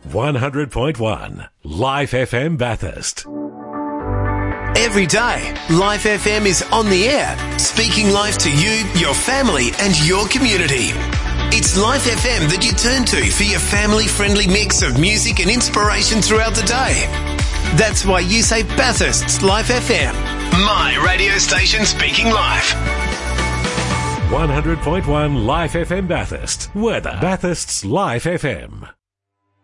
100.1 Life FM Bathurst. Every day, Life FM is on the air, speaking life to you, your family and your community. It's Life FM that you turn to for your family-friendly mix of music and inspiration throughout the day. That's why you say Bathurst's Life FM, my radio station speaking life. 100.1 Life FM Bathurst. Weather. Bathurst's Life FM.